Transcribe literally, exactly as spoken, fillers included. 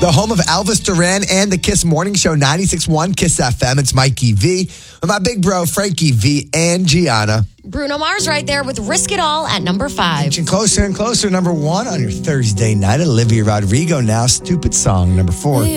The home of Elvis Duran and the Kiss Morning Show, ninety-six point one Kiss F M. It's Mikey V with my big bro, Frankie V and Gianna. Bruno Mars right there with Risk It All at number five. Inching closer and closer, number one on your Thursday night. Olivia Rodrigo now, Stupid Song, number four.